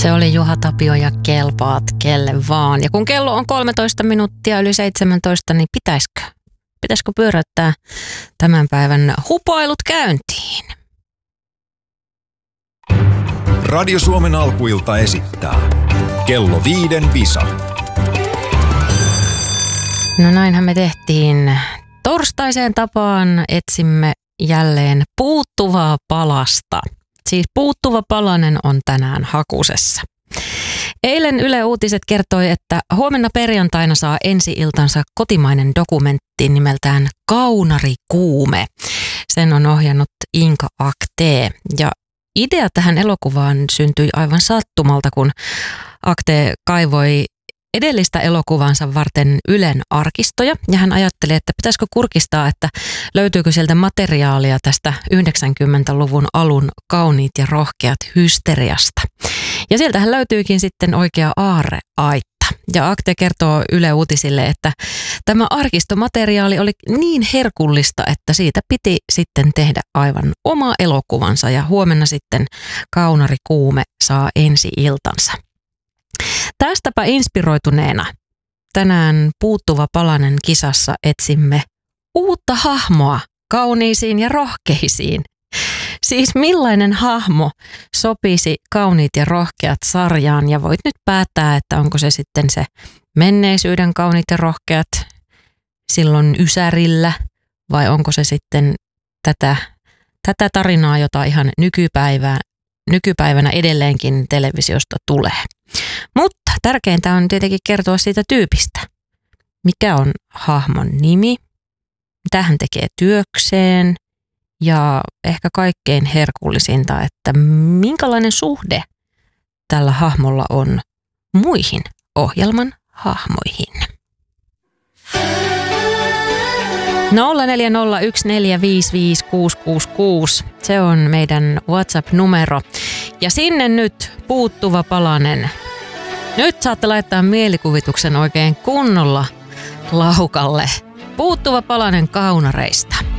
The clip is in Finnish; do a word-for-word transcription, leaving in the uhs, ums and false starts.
Se oli Juha Tapio ja Kelpaat kelle vaan. Ja kun kello on kolmetoista minuuttia yli seitsemäntoista, niin pitäisikö? Pitäisikö pyöräyttää tämän päivän hupailut käyntiin? Radio Suomen alkuilta esittää Kello viiden visa. No näinhän me tehtiin. Torstaiseen tapaan etsimme jälleen puuttuvaa palasta. Siis puuttuva palanen on tänään hakusessa. Eilen Yle Uutiset kertoi, että huomenna perjantaina saa ensi-iltansa kotimainen dokumentti nimeltään Kaunarikuume. Sen on ohjannut Inka Akte. Ja idea tähän elokuvaan syntyi aivan sattumalta, kun Akte kaivoi edellistä elokuvansa varten Ylen arkistoja, ja hän ajatteli, että pitäisikö kurkistaa, että löytyykö sieltä materiaalia tästä yhdeksänkymmentäluvun alun Kauniit ja rohkeat hysteriasta. Ja sieltähän löytyykin sitten oikea aarreaitta. Ja Akte kertoo Yle Uutisille, että tämä arkistomateriaali oli niin herkullista, että siitä piti sitten tehdä aivan oma elokuvansa, ja huomenna sitten Kaunarikuume saa ensi-iltansa. Tästäpä inspiroituneena tänään Puuttuva palanen kisassa etsimme uutta hahmoa kauniisiin ja rohkeisiin. Siis millainen hahmo sopisi Kauniit ja rohkeat sarjaan, ja voit nyt päättää, että onko se sitten se menneisyyden Kauniit ja rohkeat silloin Ysärillä, vai onko se sitten tätä, tätä tarinaa, jota ihan nykypäivää, nykypäivänä edelleenkin televisiosta tulee. Mutta tärkeintä on tietenkin kertoa siitä tyypistä. Mikä on hahmon nimi, mitä hän tekee työkseen ja ehkä kaikkein herkullisinta, että minkälainen suhde tällä hahmolla on muihin ohjelman hahmoihin. nolla neljä nolla yksi neljä viisi viisi kuusi kuusi kuusi. Se on meidän WhatsApp-numero. Ja sinne nyt puuttuva palanen. Nyt saatte laittaa mielikuvituksen oikein kunnolla laukalle. Puuttuva palanen kaunareista.